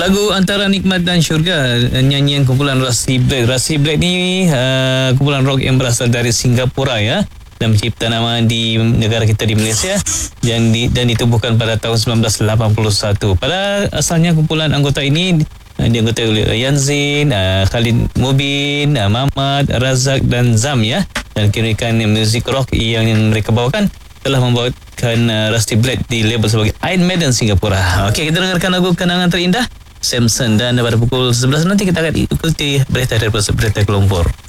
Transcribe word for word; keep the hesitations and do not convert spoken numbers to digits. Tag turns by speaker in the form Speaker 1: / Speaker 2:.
Speaker 1: Lagu Antara Nikmat dan Syurga, nyanyian kumpulan Rusty Black. Rusty Black ni uh, kumpulan rock yang berasal dari Singapura ya, dan mencipta nama di negara kita di Malaysia, dan, di, dan ditubuhkan pada tahun sembilan belas lapan puluh satu. Pada asalnya kumpulan anggota ini uh, dianggotai oleh Yanzin, uh, Khalid Mubin, uh, Mamat, Razak dan Zam ya. Dan kirakan muzik rock yang, yang mereka bawakan telah membawakan uh, Rusty Black di label sebagai Iron Maiden Singapura. Okey, kita dengarkan lagu Kenangan Terindah Samson, dan pada pukul sebelas nanti kita akan ikuti berita dari Berita Kuala Lumpur.